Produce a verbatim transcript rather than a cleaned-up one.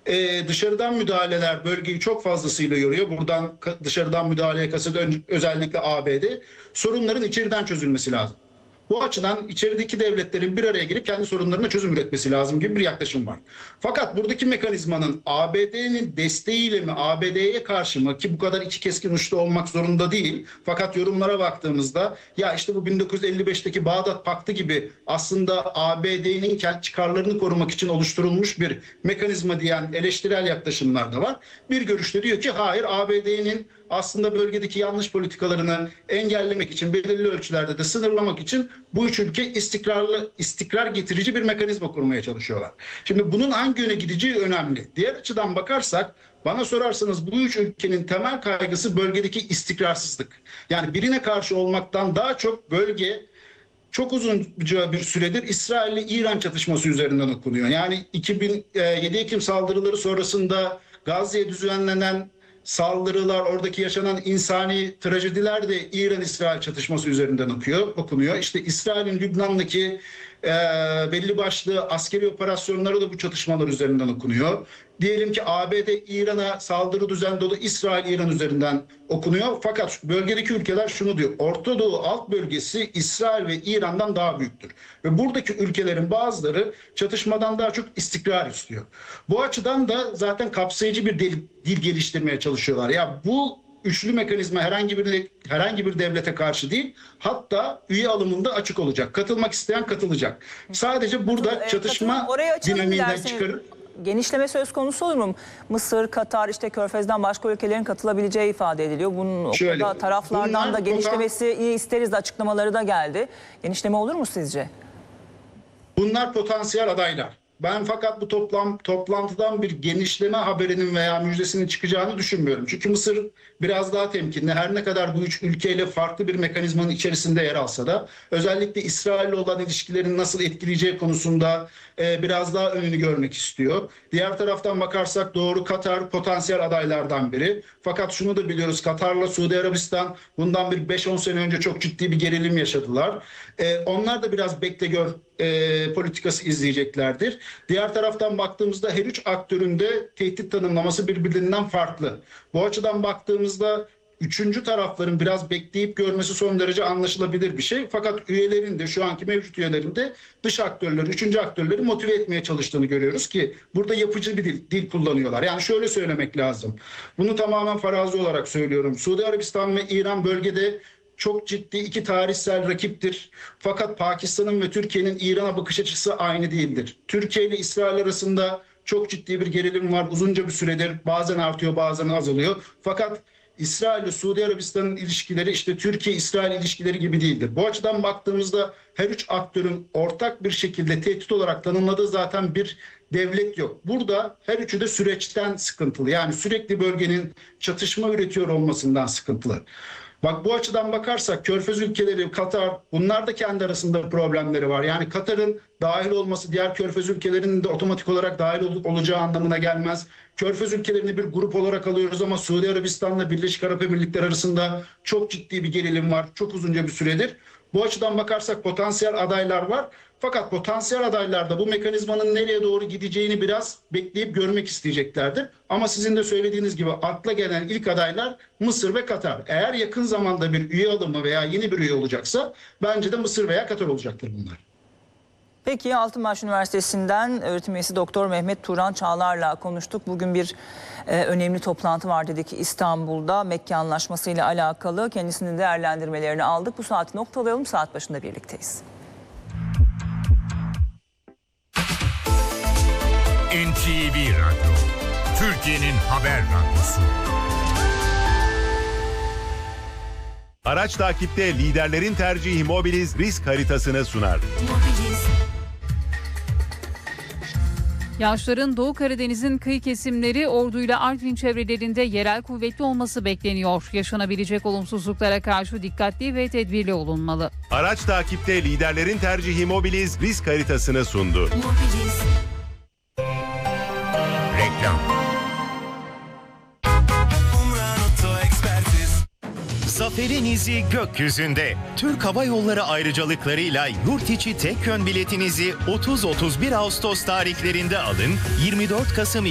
Ee, dışarıdan müdahaleler bölgeyi çok fazlasıyla yoruyor. Buradan dışarıdan müdahaleye kasıt özellikle A B D. Sorunların içeriden çözülmesi lazım. Bu açıdan içerideki devletlerin bir araya gelip kendi sorunlarına çözüm üretmesi lazım gibi bir yaklaşım var. Fakat buradaki mekanizmanın A B D'nin desteğiyle mi, A B D'ye karşı mı, ki bu kadar iki keskin uçlu olmak zorunda değil. Fakat yorumlara baktığımızda ya işte bu bin dokuz yüz elli beşteki Bağdat Paktı gibi aslında A B D'nin kendi çıkarlarını korumak için oluşturulmuş bir mekanizma diyen eleştirel yaklaşımlar da var. Bir görüşte diyor ki hayır, A B D'nin aslında bölgedeki yanlış politikalarını engellemek için, belirli ölçülerde de sınırlamak için bu üç ülke istikrarlı, istikrar getirici bir mekanizma kurmaya çalışıyorlar. Şimdi bunun hangi yöne gideceği önemli. Diğer açıdan bakarsak, bana sorarsanız bu üç ülkenin temel kaygısı bölgedeki istikrarsızlık. Yani birine karşı olmaktan daha çok bölge çok uzunca bir süredir İsrail ile İran çatışması üzerinden okunuyor. Yani iki bin yedi Ekim saldırıları sonrasında Gazze'ye düzenlenen saldırılar, oradaki yaşanan insani trajediler de İran-İsrail çatışması üzerinden okuyor, okunuyor. İşte İsrail'in Lübnan'daki e, belli başlı askeri operasyonları da bu çatışmalar üzerinden okunuyor. Diyelim ki A B D İran'a saldırı düzenledi, İsrail İran üzerinden okunuyor. Fakat bölgedeki ülkeler şunu diyor: Orta Doğu alt bölgesi İsrail ve İran'dan daha büyüktür. Ve buradaki ülkelerin bazıları çatışmadan daha çok istikrar istiyor. Bu açıdan da zaten kapsayıcı bir dil, dil geliştirmeye çalışıyorlar. Ya bu üçlü mekanizma herhangi bir herhangi bir devlete karşı değil, hatta üye alımında açık olacak. Katılmak isteyen katılacak. Sadece burada Evet, çatışma katılım, dinamiğinden çıkarıp genişleme söz konusu olur mu? Mısır, Katar, işte Körfez'den başka ülkelerin katılabileceği ifade ediliyor. Bunun Şöyle, o taraflardan da genişlemesini isteriz açıklamaları da geldi. Genişleme olur mu sizce? Bunlar potansiyel adaylar. Ben fakat bu toplam toplantıdan bir genişleme haberinin veya müjdesinin çıkacağını düşünmüyorum. Çünkü Mısır biraz daha temkinli. Her ne kadar bu üç ülkeyle farklı bir mekanizmanın içerisinde yer alsa da özellikle İsrail'le olan ilişkilerin nasıl etkileyeceği konusunda e, biraz daha önünü görmek istiyor. Diğer taraftan bakarsak doğru, Katar potansiyel adaylardan biri. Fakat şunu da biliyoruz: Katar'la Suudi Arabistan bundan bir beş on sene önce çok ciddi bir gerilim yaşadılar. E, onlar da biraz bekle gör e, politikası izleyeceklerdir. Diğer taraftan baktığımızda her üç aktörün de tehdit tanımlaması birbirinden farklı. Bu açıdan baktığımızda üçüncü tarafların biraz bekleyip görmesi son derece anlaşılabilir bir şey. Fakat üyelerin de, şu anki mevcut üyelerin de dış aktörleri, üçüncü aktörleri motive etmeye çalıştığını görüyoruz ki burada yapıcı bir dil, dil kullanıyorlar. Yani şöyle söylemek lazım. Bunu tamamen farazi olarak söylüyorum. Suudi Arabistan ve İran bölgede çok ciddi iki tarihsel rakiptir. Fakat Pakistan'ın ve Türkiye'nin İran'a bakış açısı aynı değildir. Türkiye ile İsrail arasında çok ciddi bir gerilim var. Uzunca bir süredir bazen artıyor, bazen azalıyor. Fakat İsrail ile Suudi Arabistan'ın ilişkileri işte Türkiye-İsrail ilişkileri gibi değildir. Bu açıdan baktığımızda her üç aktörün ortak bir şekilde tehdit olarak tanımladığı zaten bir devlet yok. Burada her üçü de süreçten sıkıntılı. Yani sürekli bölgenin çatışma üretiyor olmasından sıkıntılı. Bak, bu açıdan bakarsak Körfez ülkeleri, Katar, bunlar da kendi arasında problemleri var. Yani Katar'ın dahil olması diğer Körfez ülkelerinin de otomatik olarak dahil ol olacağı anlamına gelmez. Körfez ülkelerini bir grup olarak alıyoruz ama Suudi Arabistan'la Birleşik Arap Emirlikleri arasında çok ciddi bir gerilim var. Çok uzunca bir süredir. Bu açıdan bakarsak potansiyel adaylar var. Fakat potansiyel adaylar da bu mekanizmanın nereye doğru gideceğini biraz bekleyip görmek isteyeceklerdir. Ama sizin de söylediğiniz gibi akla gelen ilk adaylar Mısır ve Katar. Eğer yakın zamanda bir üye alımı veya yeni bir üye olacaksa bence de Mısır veya Katar olacaktır bunlar. Peki, Altınbaş Üniversitesi'nden öğretim üyesi Doktor Mehmet Turan Çağlar'la konuştuk. Bugün bir e, önemli toplantı var dedik İstanbul'da. Mekke Anlaşması ile alakalı kendisinin değerlendirmelerini aldık. Bu saati noktalayalım, saat başında birlikteyiz. N T V Radyo, Türkiye'nin haber radyosu. Araç takipte liderlerin tercihi Mobiliz risk haritasını sunar. Yağışların Doğu Karadeniz'in kıyı kesimleri, Ordu ile Artvin çevrelerinde yerel kuvvetli olması bekleniyor. Yaşanabilecek olumsuzluklara karşı dikkatli ve tedbirli olunmalı. Araç takipte liderlerin tercihi Mobiliz risk haritasını sundu. Mobiliz. Reklam. Zaferin izi gökyüzünde. Türk Hava Yolları ayrıcalıklarıyla yurt içi tek yön biletinizi otuz otuz bir Ağustos tarihlerinde alın. yirmi dört Kasım